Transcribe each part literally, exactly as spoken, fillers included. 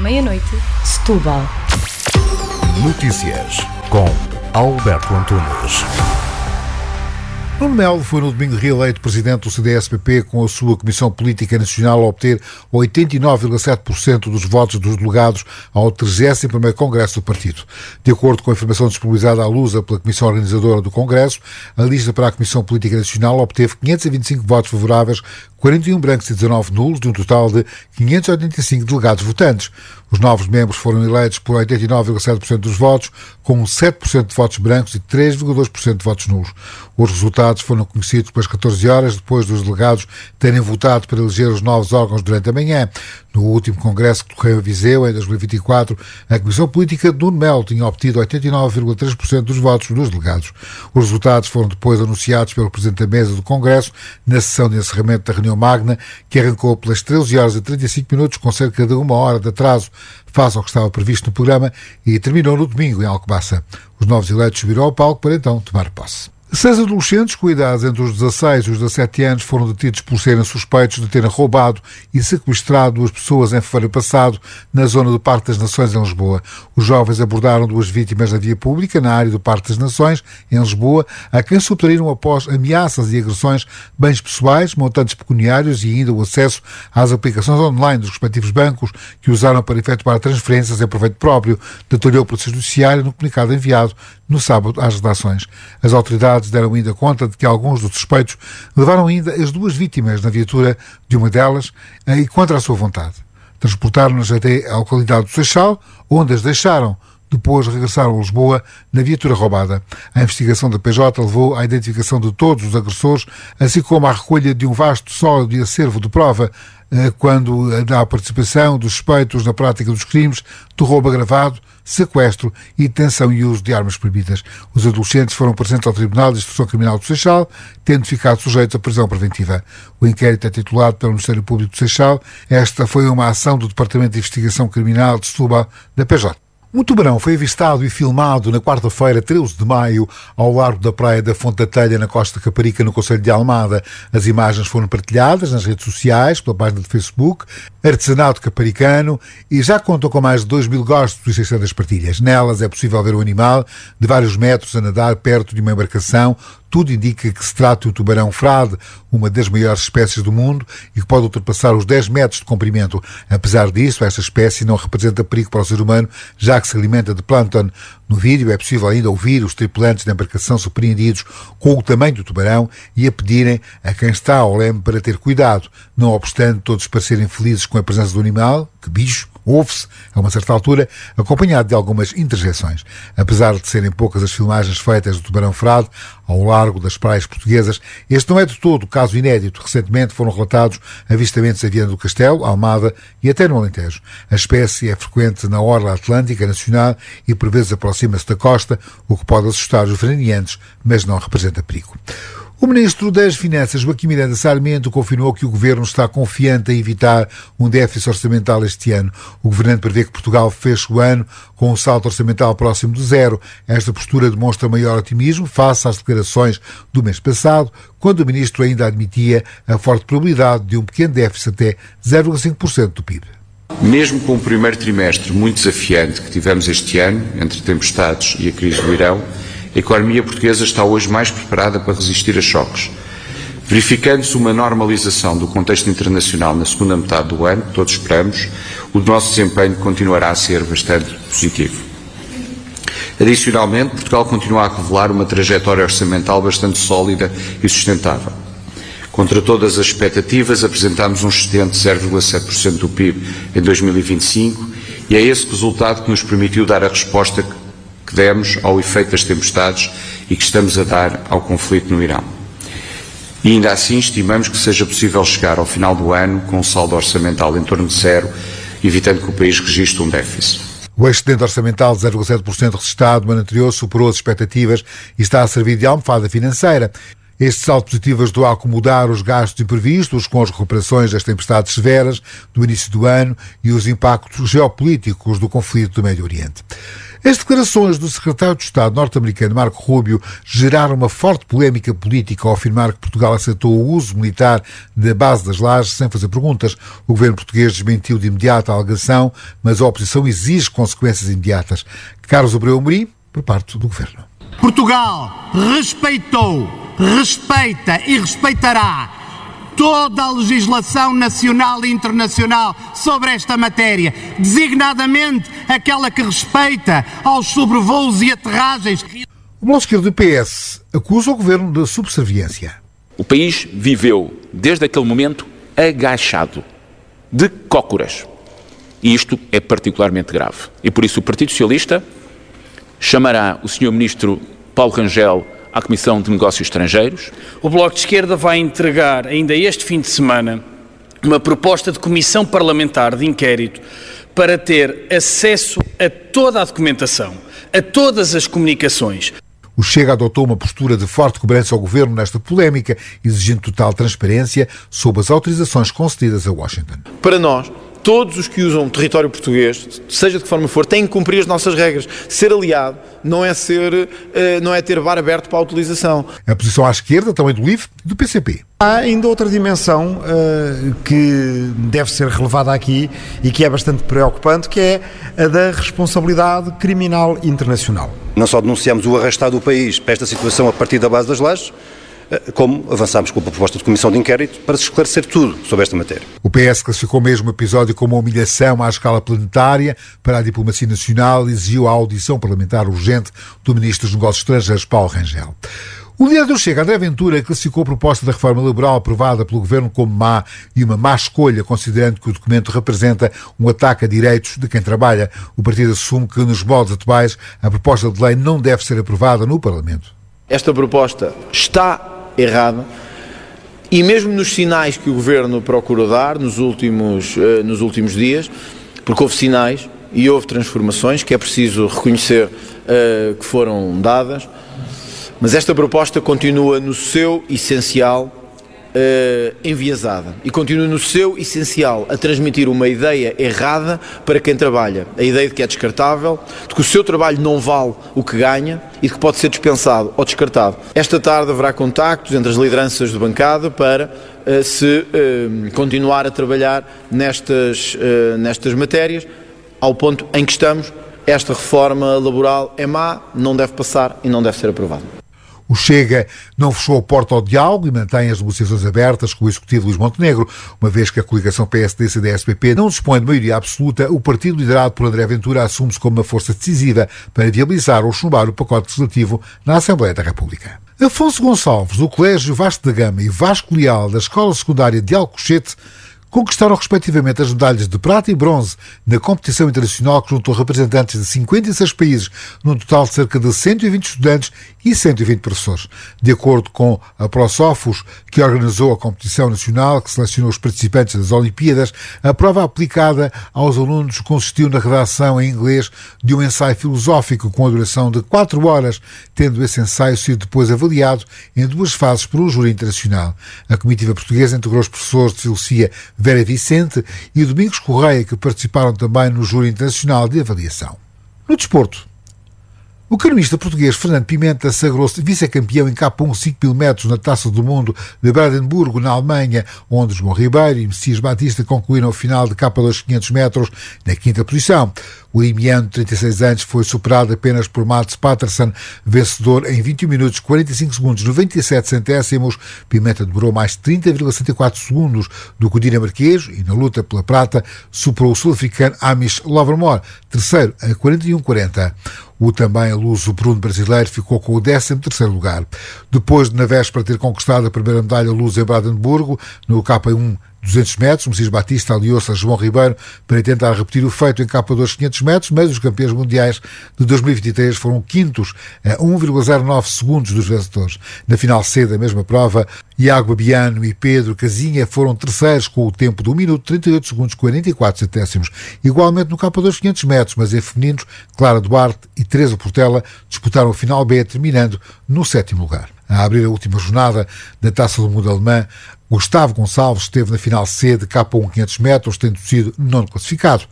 meia-noite, Setúbal. Notícias com Alberto Antunes. Nuno Melo foi no domingo reeleito presidente do C D S P P com a sua Comissão Política Nacional a obter oitenta e nove vírgula sete por cento dos votos dos delegados ao trigésimo primeiro Congresso do partido. De acordo com a informação disponibilizada à Lusa pela Comissão Organizadora do Congresso, a lista para a Comissão Política Nacional obteve quinhentos e vinte e cinco votos favoráveis, quarenta e um brancos e dezanove nulos, de um total de quinhentos e oitenta e cinco delegados votantes. Os novos membros foram eleitos por oitenta e nove vírgula sete por cento dos votos, com sete por cento de votos brancos e três vírgula dois por cento de votos nulos. Os resultados foram conhecidos pelas catorze horas, depois dos delegados terem votado para eleger os novos órgãos durante a manhã. No último congresso que decorreu em Viseu, em dois mil e vinte e quatro, a Comissão Política de Nuno Melo tinha obtido oitenta e nove vírgula três por cento dos votos dos delegados. Os resultados foram depois anunciados pelo Presidente da Mesa do Congresso na sessão de encerramento da reunião magna, que arrancou pelas treze horas e trinta e cinco minutos, com cerca de uma hora de atraso face ao que estava previsto no programa, e terminou no domingo em Alcobaça. Os novos eleitos subiram ao palco para então tomar posse. Seis adolescentes com idades entre os dezasseis e os dezassete anos foram detidos por serem suspeitos de terem roubado e sequestrado duas pessoas em fevereiro passado na zona do Parque das Nações, em Lisboa. Os jovens abordaram duas vítimas na via pública, na área do Parque das Nações, em Lisboa, a quem subtraíram após ameaças e agressões bens pessoais, montantes pecuniários e ainda o acesso às aplicações online dos respectivos bancos, que usaram para efetuar transferências em proveito próprio, detalhou a Polícia Judiciária no comunicado enviado no sábado às redações. As autoridades deram ainda conta de que alguns dos suspeitos levaram ainda as duas vítimas na viatura de uma delas e contra a sua vontade. Transportaram-nas até à localidade do Seixal, onde as deixaram. Depois regressaram a Lisboa na viatura roubada. A investigação da P J levou à identificação de todos os agressores, assim como à recolha de um vasto sólido e acervo de prova, quando há participação dos suspeitos na prática dos crimes de roubo agravado, sequestro e detenção e uso de armas proibidas. Os adolescentes foram presentes ao Tribunal de Instrução Criminal do Seixal, tendo ficado sujeitos à prisão preventiva. O inquérito é titulado pelo Ministério Público do Seixal. Esta foi uma ação do Departamento de Investigação Criminal de Setúbal, da P J. Um tubarão foi avistado e filmado na quarta-feira, treze de maio, ao largo da praia da Fonte da Telha, na Costa Caparica, no concelho de Almada. As imagens foram partilhadas nas redes sociais, pela página de Facebook, Artesanato Caparicano, e já contam com mais de dois mil gostos e seiscentas partilhas. Nelas é possível ver o animal de vários metros a nadar perto de uma embarcação. Tudo indica que se trata de um tubarão frade, uma das maiores espécies do mundo e que pode ultrapassar os dez metros de comprimento. Apesar disso, esta espécie não representa perigo para o ser humano, já que se alimenta de plâncton. No vídeo é possível ainda ouvir os tripulantes da embarcação surpreendidos com o tamanho do tubarão e a pedirem a quem está ao leme para ter cuidado. Não obstante todos parecerem felizes com a presença do animal, que bicho, ouve-se, a uma certa altura, acompanhado de algumas interjeições. Apesar de serem poucas as filmagens feitas do tubarão frade ao largo das praias portuguesas, este não é de todo caso inédito. Recentemente foram relatados avistamentos em Viana do Castelo, Almada e até no Alentejo. A espécie é frequente na orla atlântica nacional e por vezes aproxima-se da costa, o que pode assustar os veraneantes, mas não representa perigo. O Ministro das Finanças, Joaquim Miranda Sarmento, confirmou que o Governo está confiante em evitar um déficit orçamental este ano. O Governante prevê que Portugal feche o ano com um saldo orçamental próximo de zero. Esta postura demonstra maior otimismo face às declarações do mês passado, quando o Ministro ainda admitia a forte probabilidade de um pequeno déficit até zero vírgula cinco por cento do P I B. Mesmo com o primeiro trimestre muito desafiante que tivemos este ano, entre tempestades e a crise do Irão, a economia portuguesa está hoje mais preparada para resistir a choques. Verificando-se uma normalização do contexto internacional na segunda metade do ano, que todos esperamos, o nosso desempenho continuará a ser bastante positivo. Adicionalmente, Portugal continua a revelar uma trajetória orçamental bastante sólida e sustentável. Contra todas as expectativas, apresentámos um excedente de zero vírgula sete por cento do P I B em dois mil e vinte e cinco e é esse resultado que nos permitiu dar a resposta que que demos ao efeito das tempestades e que estamos a dar ao conflito no Irão. E ainda assim estimamos que seja possível chegar ao final do ano com um saldo orçamental em torno de zero, evitando que o país registre um déficit. O excedente orçamental de zero vírgula sete por cento registrado no ano anterior superou as expectativas e está a servir de almofada financeira. Este saldo positivo ajudou a acomodar os gastos imprevistos com as recuperações das tempestades severas do início do ano e os impactos geopolíticos do conflito do Médio Oriente. As declarações do secretário de Estado norte-americano Marco Rubio geraram uma forte polémica política ao afirmar que Portugal aceitou o uso militar da base das Lajes sem fazer perguntas. O governo português desmentiu de imediato a alegação, mas a oposição exige consequências imediatas. Carlos Abreu Amorim, por parte do governo. Portugal respeitou, respeita e respeitará toda a legislação nacional e internacional sobre esta matéria, designadamente aquela que respeita aos sobrevoos e aterragens. O Bloco Esquerdo do P S acusa o governo de subserviência. O país viveu, desde aquele momento, agachado, de cócoras. E isto é particularmente grave. E por isso o Partido Socialista chamará o senhor Ministro Paulo Rangel à Comissão de Negócios Estrangeiros. O Bloco de Esquerda vai entregar, ainda este fim de semana, uma proposta de comissão parlamentar de inquérito para ter acesso a toda a documentação, a todas as comunicações. O Chega adotou uma postura de forte cobrança ao governo nesta polémica, exigindo total transparência sobre as autorizações concedidas a Washington. Para nós, todos os que usam território português, seja de que forma for, têm que cumprir as nossas regras. Ser aliado não é, ser, não é ter bar aberto para a utilização. A posição à esquerda também do L I V e do P C P. Há ainda outra dimensão uh, que deve ser relevada aqui e que é bastante preocupante, que é a da responsabilidade criminal internacional. Não só denunciamos o arrastado do país para esta situação a partir da base das Lajes, como avançámos com a proposta de comissão de inquérito para se esclarecer tudo sobre esta matéria. O P S classificou mesmo o episódio como uma humilhação à escala planetária para a diplomacia nacional e exigiu a audição parlamentar urgente do Ministro dos Negócios Estrangeiros, Paulo Rangel. O líder do Chega, André Ventura, classificou a proposta da reforma laboral aprovada pelo governo como má e uma má escolha, considerando que o documento representa um ataque a direitos de quem trabalha. O partido assume que, nos moldes atuais, a proposta de lei não deve ser aprovada no Parlamento. Esta proposta está errada e mesmo nos sinais que o Governo procurou dar nos últimos, uh, nos últimos dias, porque houve sinais e houve transformações que é preciso reconhecer uh, que foram dadas, mas esta proposta continua no seu essencial uh, enviesada e continua no seu essencial a transmitir uma ideia errada para quem trabalha, a ideia de que é descartável, de que o seu trabalho não vale o que ganha e de que pode ser dispensado ou descartado. Esta tarde haverá contactos entre as lideranças de bancada para uh, se uh, continuar a trabalhar nestas, uh, nestas matérias, ao ponto em que estamos. Esta reforma laboral é má, não deve passar e não deve ser aprovada. O Chega não fechou a porta ao diálogo e mantém as negociações abertas com o Executivo Luís Montenegro. Uma vez que a coligação P S D C D S P P não dispõe de maioria absoluta, o partido liderado por André Ventura assume-se como uma força decisiva para viabilizar ou chumbar o pacote legislativo na Assembleia da República. Afonso Gonçalves, do Colégio Vasco da Gama, e Vasco Leal, da Escola Secundária de Alcochete, conquistaram respectivamente as medalhas de prata e bronze na competição internacional que juntou representantes de cinquenta e seis países, num total de cerca de cento e vinte estudantes e cento e vinte professores. De acordo com a ProSofos, que organizou a competição nacional que selecionou os participantes das Olimpíadas, a prova aplicada aos alunos consistiu na redação em inglês de um ensaio filosófico com a duração de quatro horas, tendo esse ensaio sido depois avaliado em duas fases por um júri internacional. A comitiva portuguesa integrou os professores de filosofia Vera Vicente e Domingos Correia, que participaram também no júri internacional de avaliação. No desporto, o canoísta português Fernando Pimenta sagrou-se vice-campeão em K um cinco mil metros na Taça do Mundo de Brandenburgo, na Alemanha, onde João Ribeiro e Messias Batista concluíram o final de K dois quinhentos metros na quinta posição. O limiano de trinta e seis anos foi superado apenas por Mats Patterson, vencedor em vinte e um minutos, quarenta e cinco segundos, noventa e sete centésimos. Pimenta demorou mais trinta vírgula setenta e quatro segundos do que o dinamarquês e, na luta pela prata, superou o sul-africano Amish Lovermore, terceiro a quarenta e um quarenta. O também luso Bruno brasileiro ficou com o décimo terceiro lugar. Depois de, na véspera, ter conquistado a primeira medalha lusa em Brandenburgo, no K um duzentos metros, Messias Batista aliou-se a João Ribeiro para tentar repetir o feito em K dois quinhentos metros, mas os campeões mundiais de dois mil e vinte e três foram quintos a um vírgula zero nove segundos dos vencedores. Na final C da mesma prova, Iago Babiano e Pedro Casinha foram terceiros com o tempo de um minuto, trinta e oito segundos, quarenta e quatro centésimos. Igualmente no K dois quinhentos metros, mas em femininos, Clara Duarte e Teresa Portela disputaram o final B, terminando no sétimo lugar. A abrir a última jornada da Taça do Mundo alemã, Gustavo Gonçalves esteve na final C de K um quinhentos metros, tendo sido nono classificado.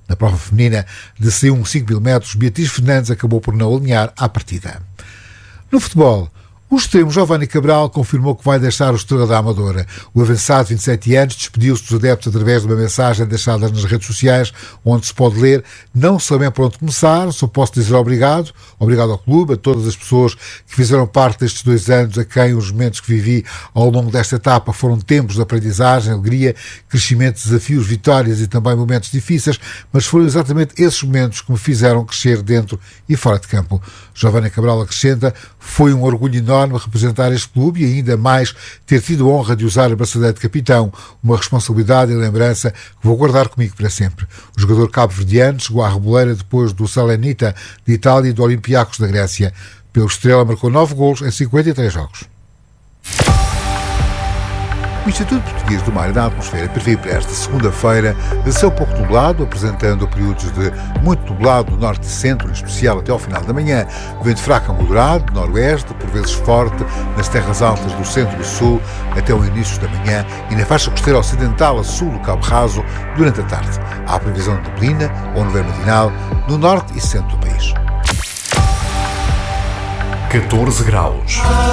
Na prova feminina de C um cinco mil metros, Beatriz Fernandes acabou por não alinhar à partida. No futebol, o extremo Giovanni Cabral confirmou que vai deixar o Estrela da Amadora. O avançado de vinte e sete anos despediu-se dos adeptos através de uma mensagem deixada nas redes sociais, onde se pode ler: não sabem por onde começar, só posso dizer obrigado, obrigado ao clube, a todas as pessoas que fizeram parte destes dois anos, a quem os momentos que vivi ao longo desta etapa foram tempos de aprendizagem, alegria, crescimento, desafios, vitórias e também momentos difíceis, mas foram exatamente esses momentos que me fizeram crescer dentro e fora de campo. Giovanni Cabral acrescenta: foi um orgulho enorme representar este clube e ainda mais ter tido a honra de usar a braçadeira de capitão, uma responsabilidade e lembrança que vou guardar comigo para sempre. O jogador cabo-verdiano chegou à Reboleira depois do Salernitana de Itália e do Olympiacos da Grécia. Pelo Estrela marcou nove golos em cinquenta e três jogos. O Instituto Português do Mar e da Atmosfera prevê para esta segunda-feira céu pouco nublado, apresentando períodos de muito nublado no norte e centro, em especial até ao final da manhã. Vento fraco a moderado, noroeste, por vezes forte, nas terras altas do centro e sul, até o início da manhã, e na faixa costeira ocidental a sul do Cabo Raso, durante a tarde. Há previsão de neblina ou nevoeiro matinal no norte e centro do país. catorze graus.